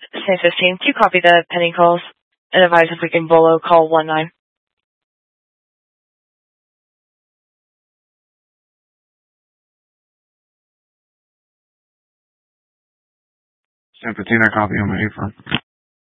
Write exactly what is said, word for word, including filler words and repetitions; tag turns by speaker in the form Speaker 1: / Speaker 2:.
Speaker 1: San fifteen, do you copy the pending calls? And advise if we can Volo call one nine.
Speaker 2: San fifteen, I copy on my A firm.